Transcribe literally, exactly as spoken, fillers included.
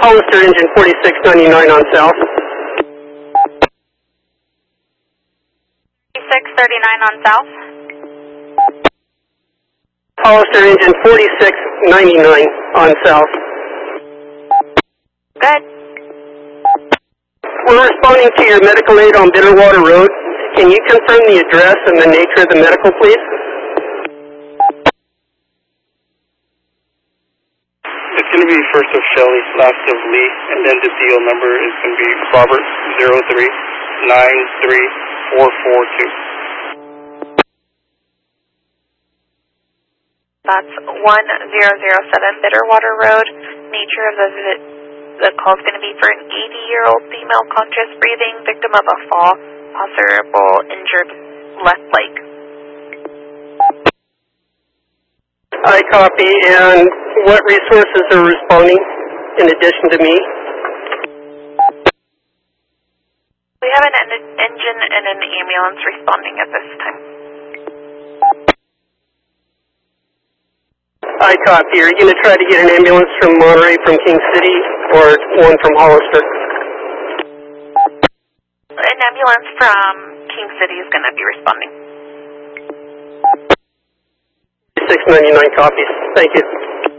Hollister engine forty-six ninety-nine on south. forty-six thirty-nine on south. Hollister engine forty-six ninety-nine on south. Good. We're responding to your medical aid on Bitterwater Road. Can you confirm the address and the nature of the medical, please? It's going to be first of Shelley, last of Lee, and then the deal number is going to be Robert zero three nine three four four two. That's one zero zero seven Bitterwater Road. Nature of the visit, the call is going to be for an eighty-year-old female conscious breathing, victim of a fall, possible injured left leg. I copy. And what resources are responding in addition to me? We have an en engine and an ambulance responding at this time. I copy. Are you going to try to get an ambulance from Monterey, from King City, or one from Hollister? An ambulance from King City is going to be responding. six ninety-nine copies. Thank you.